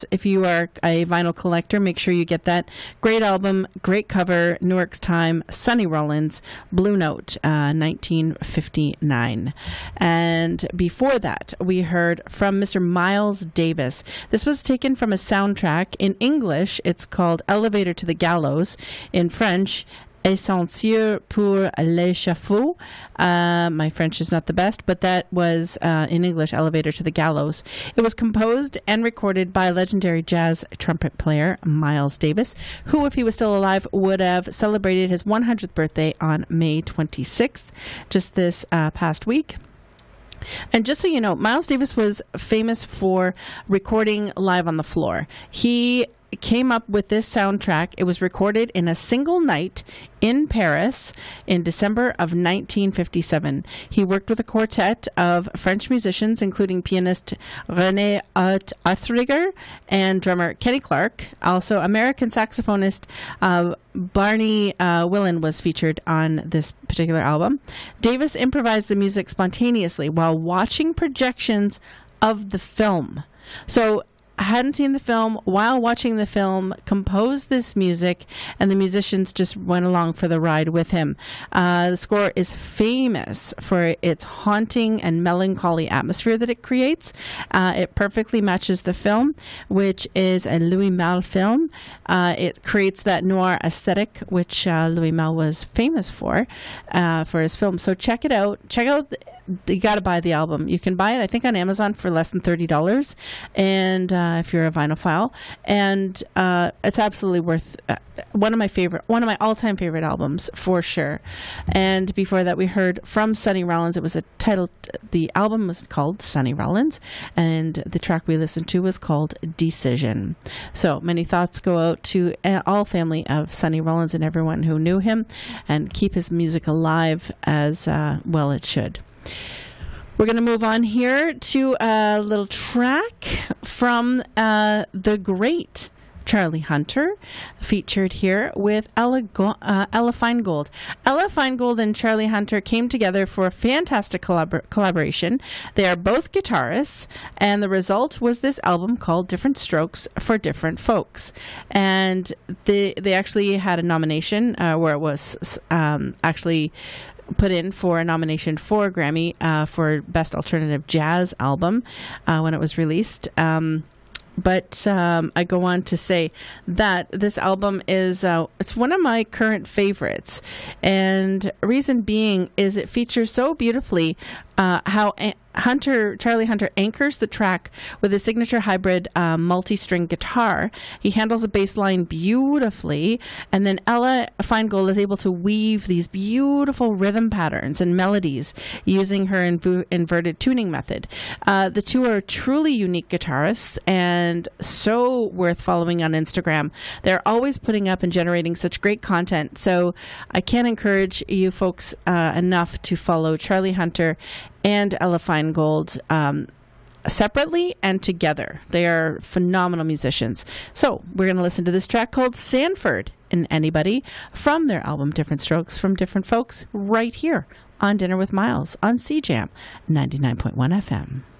If you are a vinyl collector, make sure you get that. Great album, great cover, Newark's Time, Sonny Rollins, Blue Note, 1959. And before that, we heard from Mr. Miles Davis. This was taken from a soundtrack. In English, it's called Elevator to the Gallows. In French, Ascenseur pour l'échafaud. My French is not the best, but that was, in English, Elevator to the Gallows. It was composed and recorded by legendary jazz trumpet player Miles Davis, who, if he was still alive, would have celebrated his 100th birthday on May 26th, just this past week. And just so you know, Miles Davis was famous for recording live on the floor. He came up with this soundtrack. It was recorded in a single night in Paris in December of 1957. He worked with a quartet of French musicians, including pianist René Oethriger and drummer Kenny Clarke. Also, American saxophonist Barney Willen was featured on this particular album. Davis improvised the music spontaneously while watching projections of the film. So I hadn't seen the film. While watching the film, composed this music, and the musicians just went along for the ride with him. The score is famous for its haunting and melancholy atmosphere that it creates. It perfectly matches the film, which is a Louis Malle film. It creates that noir aesthetic, which Louis Malle was famous for his film. So check it out. You got to buy the album. You can buy it, I think, on Amazon for less than $30, and if you're a vinyl, and it's absolutely worth one of my all-time favorite albums for sure. And before that, we heard from Sonny Rollins. It was the album was called Sonny Rollins, and the track we listened to was called Decision. So many thoughts go out to all family of Sonny Rollins and everyone who knew him, and keep his music alive as well it should. We're going to move on here to a little track from the great Charlie Hunter, featured here with Ella Feingold. Ella Feingold and Charlie Hunter came together for a fantastic collaboration. They are both guitarists, and the result was this album called Different Strokes for Different Folks. And they actually had a nomination where it was actually put in for a nomination for a Grammy for Best Alternative Jazz Album when it was released. But I go on to say that this album is it's one of my current favorites, and reason being is it features so beautifully how Charlie Hunter anchors the track with his signature hybrid multi-string guitar. He handles a bass line beautifully, and then Ella Feingold is able to weave these beautiful rhythm patterns and melodies using her inverted tuning method. The two are truly unique guitarists and so worth following on Instagram. They're always putting up and generating such great content, so I can't encourage you folks enough to follow Charlie Hunter and Ella Feingold separately and together. They are phenomenal musicians. So we're going to listen to this track called Sanford and Anybody from their album Different Strokes from Different Folks right here on Dinner with Miles on CJAM 99.1 FM.